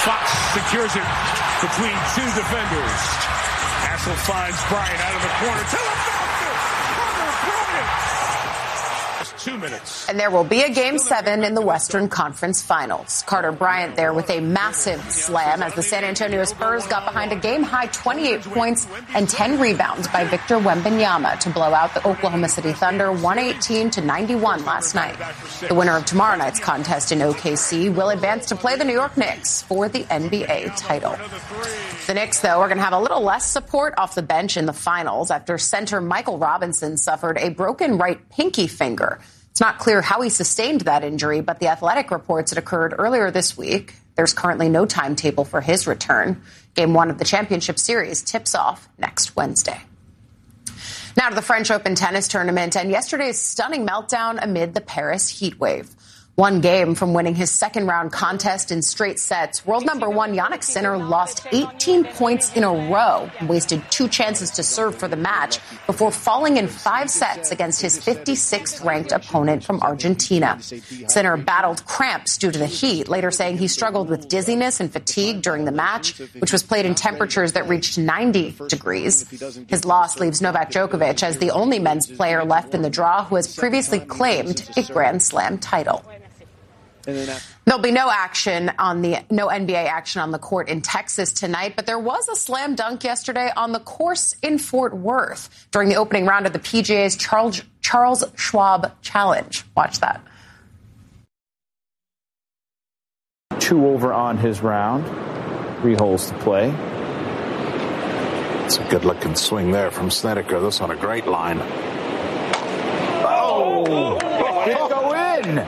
Fox secures it between two defenders. Hassel finds Bryant out of the corner to the basket. Carter Bryant. 2 minutes. And there will be a Game 7 in the Western Conference Finals. Carter Bryant there with a massive slam as the San Antonio Spurs got behind a game-high 28 points and 10 rebounds by Victor Wembanyama to blow out the Oklahoma City Thunder 118-91 last night. The winner of tomorrow night's contest in OKC will advance to play the New York Knicks for the NBA title. The Knicks, though, are going to have a little less support off the bench in the finals after center Michael Robinson suffered a broken right pinky finger. It's not clear how he sustained that injury, but The Athletic reports it occurred earlier this week. There's currently no timetable for his return. Game 1 of the championship series tips off next Wednesday. Now to the French Open tennis tournament and yesterday's stunning meltdown amid the Paris heat wave. One game from winning his second-round contest in straight sets, world number 1 Jannik Sinner lost 18 points in a row and wasted 2 chances to serve for the match before falling in 5 sets against his 56th-ranked opponent from Argentina. Sinner battled cramps due to the heat, later saying he struggled with dizziness and fatigue during the match, which was played in temperatures that reached 90 degrees. His loss leaves Novak Djokovic as the only men's player left in the draw who has previously claimed a Grand Slam title. There'll be no NBA action on the court in Texas tonight, but there was a slam dunk yesterday on the course in Fort Worth during the opening round of the PGA's Charles Schwab Challenge. Watch that. 2 over on his round. 3 holes to play. It's a good-looking swing there from Snedeker. This on a great line. Oh! Did it go in?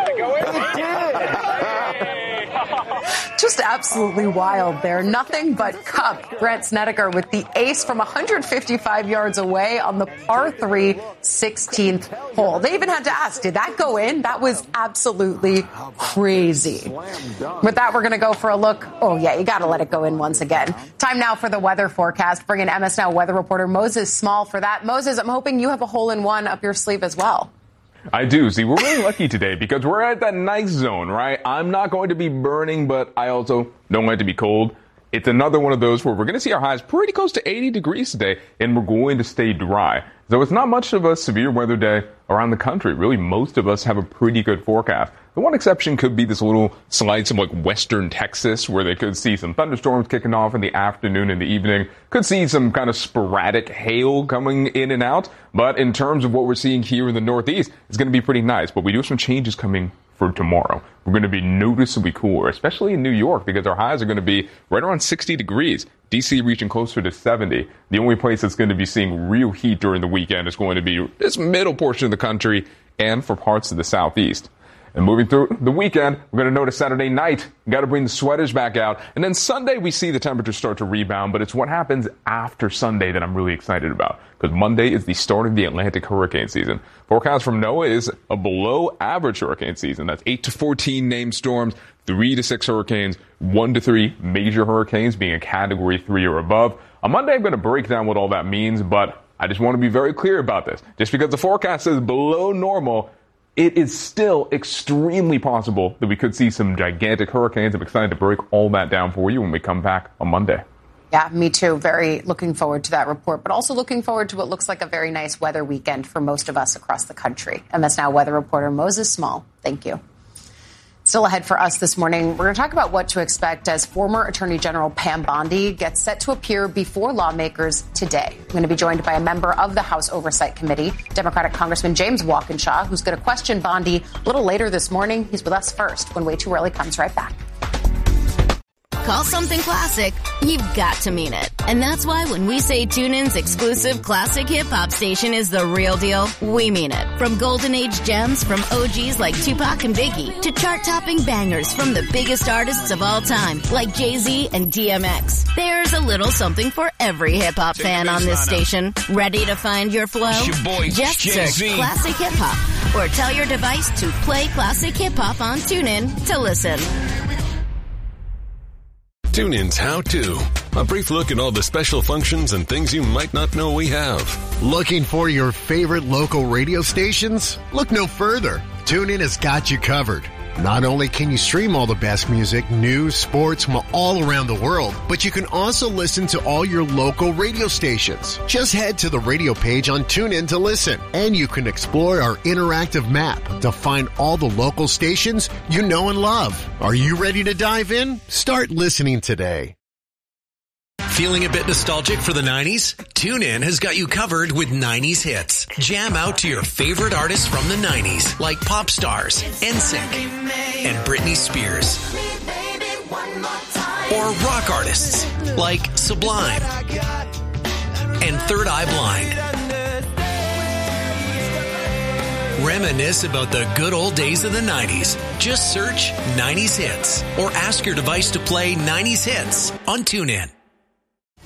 Just absolutely wild there. Nothing but cup. Grant Snedeker with the ace from 155 yards away on the par 3 16th hole. They even had to ask, did that go in? That was absolutely crazy. With that, we're going to go for a look. Oh, yeah, you got to let it go in once again. Time now for the weather forecast. Bring in MS Now weather reporter Moses Small for that. Moses, I'm hoping you have a hole-in-one up your sleeve as well. I do. See, we're really lucky today because we're at that nice zone, right? I'm not going to be burning, but I also don't want it to be cold. It's another one of those where we're going to see our highs pretty close to 80 degrees today, and we're going to stay dry. So it's not much of a severe weather day around the country. Really, most of us have a pretty good forecast. The one exception could be this little slice of like western Texas where they could see some thunderstorms kicking off in the afternoon and the evening. Could see some kind of sporadic hail coming in and out. But in terms of what we're seeing here in the Northeast, it's going to be pretty nice. But we do have some changes coming for tomorrow. We're going to be noticeably cooler, especially in New York, because our highs are going to be right around 60 degrees. D.C. reaching closer to 70. The only place that's going to be seeing real heat during the weekend is going to be this middle portion of the country and for parts of the southeast. And moving through the weekend, we're going to notice Saturday night, got to bring the sweaters back out. And then Sunday, we see the temperatures start to rebound, but it's what happens after Sunday that I'm really excited about, because Monday is the start of the Atlantic hurricane season. Forecast from NOAA is a below average hurricane season. That's 8 to 14 named storms, 3 to 6 hurricanes, 1 to 3 major hurricanes being a category 3 or above. On Monday, I'm going to break down what all that means, but I just want to be very clear about this. Just because the forecast says below normal, it is still extremely possible that we could see some gigantic hurricanes. I'm excited to break all that down for you when we come back on Monday. Yeah, me too. Very looking forward to that report, but also looking forward to what looks like a very nice weather weekend for most of us across the country. MS Now weather reporter Moses Small, thank you. Still ahead for us this morning, we're going to talk about what to expect as former Attorney General Pam Bondi gets set to appear before lawmakers today. I'm going to be joined by a member of the House Oversight Committee, Democratic Congressman James Walkinshaw, who's going to question Bondi a little later this morning. He's with us first when Way Too Early comes right back. Call something classic, you've got to mean it. And that's why when we say TuneIn's exclusive classic hip-hop station is the real deal, we mean it. From Golden Age gems from OGs like Tupac and Biggie to chart-topping bangers from the biggest artists of all time like Jay-Z and DMX. There's a little something for every hip-hop fan on this station. Ready to find your flow? Just search Classic Hip-Hop or tell your device to play Classic Hip-Hop on TuneIn to listen. TuneIn's How To. A brief look at all the special functions and things you might not know we have. Looking for your favorite local radio stations? Look no further. TuneIn has got you covered. Not only can you stream all the best music, news, sports from all around the world, but you can also listen to all your local radio stations. Just head to the radio page on TuneIn to listen, and you can explore our interactive map to find all the local stations you know and love. Are you ready to dive in? Start listening today. Feeling a bit nostalgic for the 90s? TuneIn has got you covered with 90s hits. Jam out to your favorite artists from the 90s, like Pop Stars, NSYNC, and Britney Spears. Or rock artists, like Sublime and Third Eye Blind. Reminisce about the good old days of the 90s. Just search 90s hits or ask your device to play 90s hits on TuneIn.